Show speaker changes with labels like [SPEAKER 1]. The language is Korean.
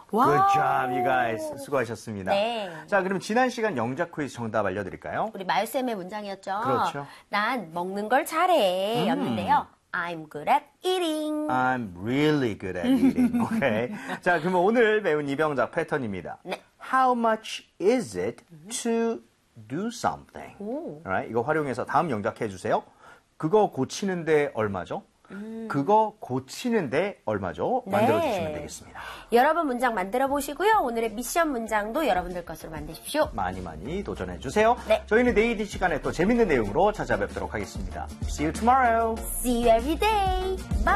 [SPEAKER 1] Good job, you guys. 수고하셨습니다.
[SPEAKER 2] 네.
[SPEAKER 1] 자, 그럼 지난 시간 영작 퀴즈 정답 알려드릴까요?
[SPEAKER 2] 우리 마유쌤의 문장이었죠.
[SPEAKER 1] 그렇죠.
[SPEAKER 2] 난 먹는 걸 잘해 였는데요. I'm good at eating.
[SPEAKER 1] I'm really good at eating. Okay. 자, 그러면 오늘 배운 이병작 패턴입니다.
[SPEAKER 2] 네.
[SPEAKER 1] How much is it to do something? Alright, 이거 활용해서 다음 영작해 주세요. 그거 고치는데 얼마죠? 그거 고치는데 얼마죠? 만들어주시면 되겠습니다.
[SPEAKER 2] 여러분 문장 만들어 보시고요. 오늘의 미션 문장도 여러분들 것으로 만드십시오.
[SPEAKER 1] 많이 많이 도전해 주세요.
[SPEAKER 2] 네.
[SPEAKER 1] 저희는 내일 이 시간에 또 재밌는 내용으로 찾아뵙도록 하겠습니다. See you tomorrow.
[SPEAKER 2] See you every day. Bye.